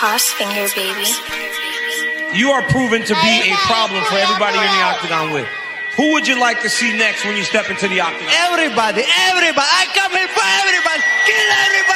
Cross finger, baby. You are proven to be a problem for everybody you're in the octagon with. Who would you like to see next when you step into the octagon? Everybody. I come here for everybody. Kill everybody.